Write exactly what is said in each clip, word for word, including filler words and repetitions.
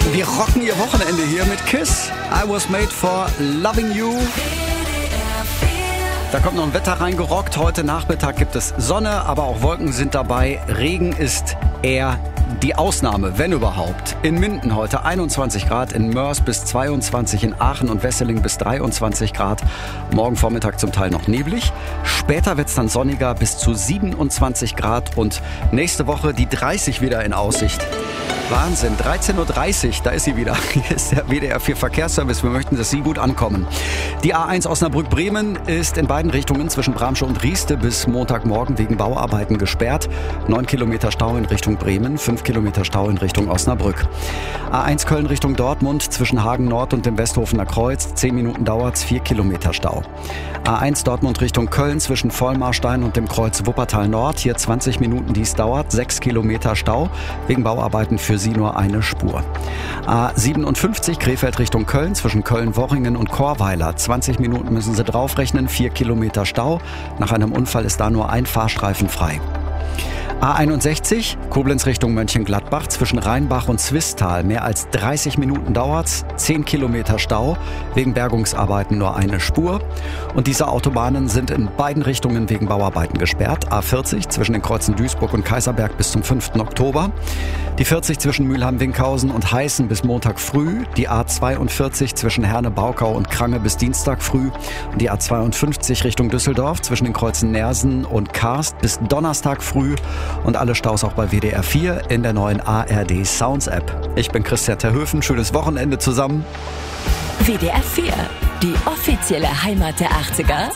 Wir rocken ihr Wochenende hier mit Kiss. I was made for loving you. Da kommt noch ein Wetter reingerockt. Heute Nachmittag gibt es Sonne, aber auch Wolken sind dabei. Regen ist eher die Ausnahme, wenn überhaupt. In Minden heute einundzwanzig Grad, in Mörs bis zweiundzwanzig, in Aachen und Wesseling bis dreiundzwanzig Grad. Morgen Vormittag zum Teil noch neblig. Später wird es dann sonniger bis zu siebenundzwanzig Grad und nächste Woche die dreißig wieder in Aussicht. Wahnsinn, dreizehn Uhr dreißig, da ist sie wieder. Hier ist der W D R vier Verkehrsservice. Wir möchten, dass Sie gut ankommen. Die A eins Osnabrück-Bremen ist in beiden Richtungen zwischen Bramsche und Rieste bis Montagmorgen wegen Bauarbeiten gesperrt. Neun Kilometer Stau in Richtung Bremen, fünf Kilometer Stau in Richtung Osnabrück. A eins Köln Richtung Dortmund zwischen Hagen Nord und dem Westhofener Kreuz. Zehn Minuten dauert's, vier Kilometer Stau. A eins Dortmund Richtung Köln zwischen Vollmarstein und dem Kreuz Wuppertal Nord. Hier zwanzig Minuten, dies dauert. Sechs Kilometer Stau wegen Bauarbeiten für Sie nur eine Spur. A siebenundfünfzig Krefeld Richtung Köln zwischen Köln-Worringen und Chorweiler. zwanzig Minuten müssen Sie draufrechnen, vier Kilometer Stau. Nach einem Unfall ist da nur ein Fahrstreifen frei. A einundsechzig, Koblenz Richtung Mönchengladbach zwischen Rheinbach und Zwistal. Mehr als dreißig Minuten dauert's, zehn Kilometer Stau, wegen Bergungsarbeiten nur eine Spur. Und diese Autobahnen sind in beiden Richtungen wegen Bauarbeiten gesperrt. A vierzig zwischen den Kreuzen Duisburg und Kaiserberg bis zum fünften Oktober. Die vierzig zwischen Mülheim-Winkhausen und Heißen bis Montag früh. Die A zweiundvierzig zwischen Herne-Baukau und Krange bis Dienstag früh. Und die A zweiundfünfzig Richtung Düsseldorf zwischen den Kreuzen Nersen und Karst bis Donnerstag früh. Und alle Staus auch bei W D R vier in der neuen A R D Sounds App. Ich bin Christian Terhöfen. Schönes Wochenende zusammen. W D R vier, die offizielle Heimat der achtziger.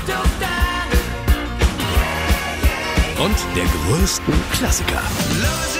Und der größten Klassiker.